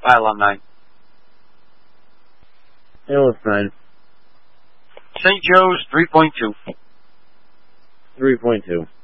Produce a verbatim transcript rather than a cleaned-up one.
Hi, alumni. Hail nine. Saint Joe's three point two. three point two.